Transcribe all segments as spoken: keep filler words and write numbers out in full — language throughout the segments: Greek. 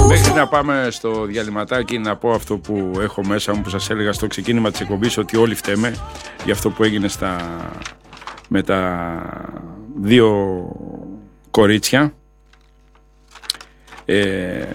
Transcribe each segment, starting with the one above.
Μέχρι να πάμε στο διαλυματάκι να πω αυτό που έχω μέσα μου, που σας έλεγα στο ξεκίνημα της εκπομπής, ότι όλοι φταίμε για αυτό που έγινε στα... με τα δύο κορίτσια. Ε...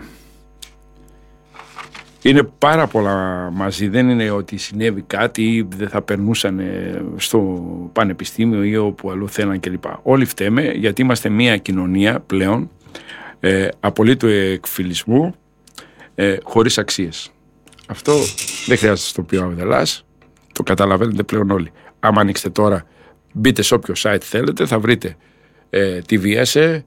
Είναι πάρα πολλά μαζί, δεν είναι ότι συνέβη κάτι ή δεν θα περνούσαν στο πανεπιστήμιο ή όπου αλλού θέλαν κλπ. Όλοι φταίμε γιατί είμαστε μια κοινωνία πλέον ε, απολύτου εκφυλισμού, ε, χωρίς αξίες. Αυτό δεν χρειάζεται στο πιο αβδελάς, το καταλαβαίνετε πλέον όλοι. Άμα ανοίξετε τώρα, μπείτε σε όποιο site θέλετε, θα βρείτε ε, τη βίασε,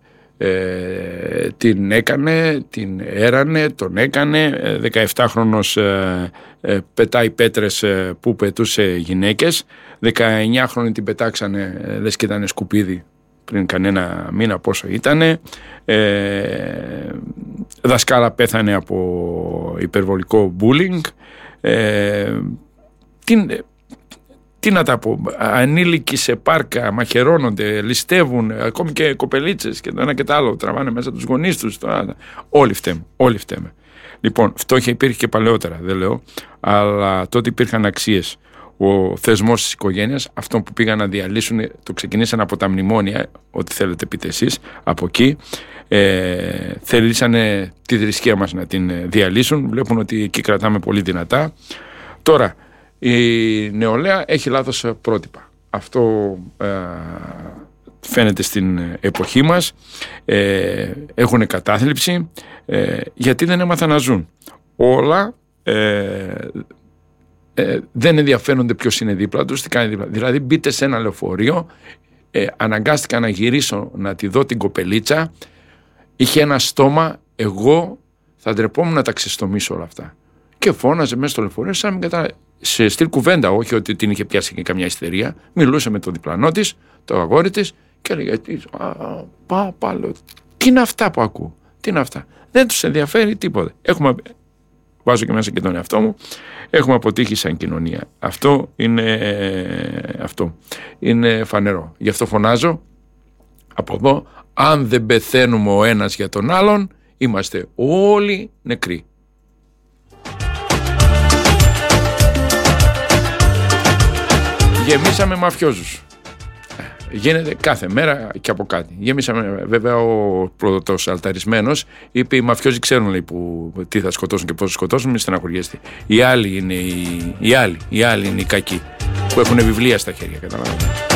Ε, την έκανε, την έρανε, τον έκανε. δεκαεπτάχρονος ε, ε, πετάει πέτρες ε, που πετούσε γυναίκες. δεκαεννιάχρονοι την πετάξανε, ε, λες και ήταν σκουπίδι πριν κανένα μήνα πόσο ήτανε. Ε, δασκάλα πέθανε από υπερβολικό bullying. Ε, την Τι να τα πω, ανήλικοι σε πάρκα μαχαιρώνονται, ληστεύουν, ακόμη και κοπελίτσες και το ένα και το άλλο, τραβάνε μέσα τους γονείς τους. Το όλοι φταίμε, όλοι φταίμε. Λοιπόν, φτώχεια υπήρχε και παλαιότερα, δεν λέω, αλλά τότε υπήρχαν αξίες. Ο θεσμός της οικογένειας, αυτό που πήγαν να διαλύσουν, το ξεκινήσαν από τα μνημόνια, ό,τι θέλετε πείτε εσείς, από εκεί. Ε, θελήσανε τη θρησκεία μας να την διαλύσουν, βλέπουν ότι εκεί κρατάμε πολύ δυνατά. Τώρα, η νεολαία έχει λάθος πρότυπα. Αυτό ε, φαίνεται στην εποχή μας. Ε, έχουν κατάθλιψη ε, γιατί δεν έμαθαν να ζουν. Όλα ε, ε, δεν ενδιαφέρονται ποιος είναι δίπλα τους, τι κάνει δίπλα. Δηλαδή μπείτε σε ένα λεωφορείο, ε, αναγκάστηκα να γυρίσω να τη δω την κοπελίτσα, είχε ένα στόμα, εγώ θα ντρεπόμουν να τα ξεστομίσω όλα αυτά. Και φώναζε μέσα στο λεωφορείο σαν να μην κατα... σε στυλ κουβέντα, όχι ότι την είχε πιάσει και καμιά ιστερία. Μιλούσε με τον διπλανό της, το αγόρι της και έλεγε πά, πά, λέω, τι είναι αυτά που ακούω, τι είναι αυτά. Δεν τους ενδιαφέρει τίποτα. Έχουμε, βάζω και μέσα και τον εαυτό μου, έχουμε αποτύχει σαν κοινωνία. Αυτό είναι, αυτό είναι φανερό. Γι' αυτό φωνάζω από εδώ, αν δεν πεθαίνουμε ο ένας για τον άλλον, είμαστε όλοι νεκροί. Γεμίσαμε μαφιόζους. Γίνεται κάθε μέρα και από κάτι. Γεμίσαμε, βέβαια, ο πρώτος αλταρισμένος είπε: οι μαφιόζοι ξέρουν, λέει, που, τι θα σκοτώσουν και πώς θα σκοτώσουν, μην στεναχωριέστε. Οι άλλοι είναι οι, οι άλλοι, οι άλλοι είναι οι κακοί που έχουν βιβλία στα χέρια, καταλαβαίνετε.